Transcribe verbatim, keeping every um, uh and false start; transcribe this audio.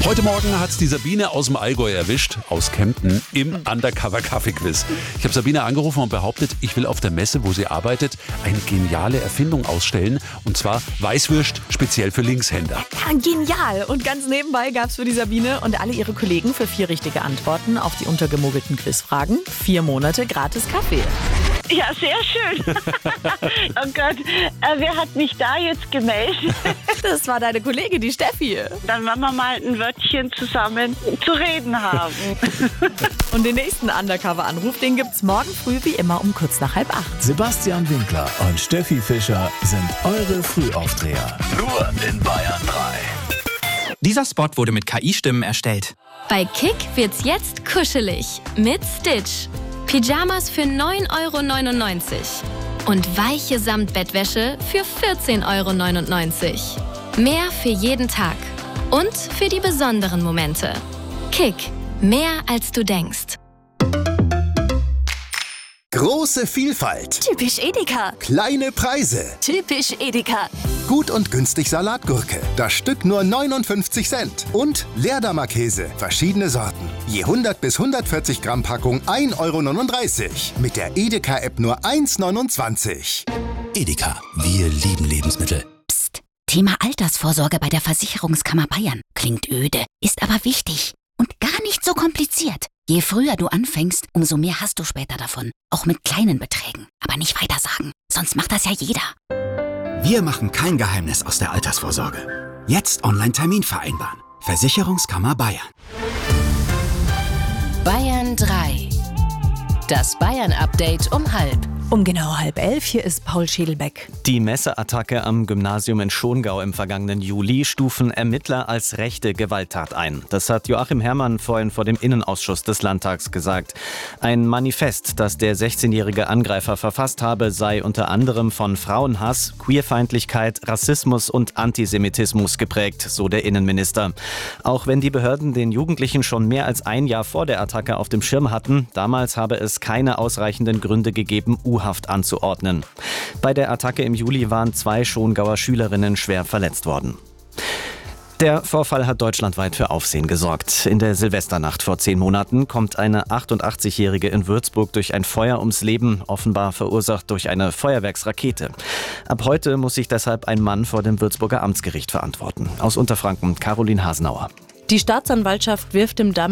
Heute Morgen hat es die Sabine aus dem Allgäu erwischt, aus Kempten, im Undercover-Kaffee-Quiz. Ich habe Sabine angerufen und behauptet, ich will auf der Messe, wo sie arbeitet, eine geniale Erfindung ausstellen. Und zwar Weißwürst, speziell für Linkshänder. Ja, genial. Und ganz nebenbei gab es für die Sabine und alle ihre Kollegen für vier richtige Antworten auf die untergemogelten Quizfragen vier Monate gratis Kaffee. Ja, sehr schön. Oh Gott, äh, wer hat mich da jetzt gemeldet? Das war deine Kollegin, die Steffi. Dann werden wir mal ein Wörtchen zusammen zu reden haben. Und den nächsten Undercover-Anruf, den gibt's morgen früh wie immer um kurz nach halb acht. Sebastian Winkler und Steffi Fischer sind eure Frühaufdreher. Nur in Bayern drei. Dieser Spot wurde mit K I-Stimmen erstellt. Bei Kick wird's jetzt kuschelig mit Stitch. Pyjamas für neun Euro neunundneunzig und weiche Samtbettwäsche für vierzehn Euro neunundneunzig. Mehr für jeden Tag und für die besonderen Momente. Kick, mehr als du denkst. Große Vielfalt. Typisch Edeka. Kleine Preise. Typisch Edeka. Gut und günstig Salatgurke. Das Stück nur neunundfünfzig Cent. Und Leerdammer Käse. Verschiedene Sorten. Je hundert bis hundertvierzig Gramm Packung ein Euro neununddreißig. Mit der Edeka-App nur eins neunundzwanzig. Edeka, wir lieben Lebensmittel. Psst. Thema Altersvorsorge bei der Versicherungskammer Bayern. Klingt öde, ist aber wichtig. Und gar nicht so kompliziert. Je früher du anfängst, umso mehr hast du später davon. Auch mit kleinen Beträgen. Aber nicht weiter sagen, sonst macht das ja jeder. Wir machen kein Geheimnis aus der Altersvorsorge. Jetzt Online-Termin vereinbaren. Versicherungskammer Bayern. Bayern drei. Das Bayern-Update um halb. Um genau halb elf, hier ist Paul Schädelbeck. Die Messerattacke am Gymnasium in Schongau im vergangenen Juli stufen Ermittler als rechte Gewalttat ein. Das hat Joachim Herrmann vorhin vor dem Innenausschuss des Landtags gesagt. Ein Manifest, das der sechzehnjährige Angreifer verfasst habe, sei unter anderem von Frauenhass, Queerfeindlichkeit, Rassismus und Antisemitismus geprägt, so der Innenminister. Auch wenn die Behörden den Jugendlichen schon mehr als ein Jahr vor der Attacke auf dem Schirm hatten, damals habe es keine ausreichenden Gründe gegeben, U-Haft anzuordnen. Bei der Attacke im Juli waren zwei Schongauer Schülerinnen schwer verletzt worden. Der Vorfall hat deutschlandweit für Aufsehen gesorgt. In der Silvesternacht vor zehn Monaten kommt eine achtundachtzigjährige in Würzburg durch ein Feuer ums Leben, offenbar verursacht durch eine Feuerwerksrakete. Ab heute muss sich deshalb ein Mann vor dem Würzburger Amtsgericht verantworten. Aus Unterfranken, Caroline Hasenauer. Die Staatsanwaltschaft wirft dem damaligen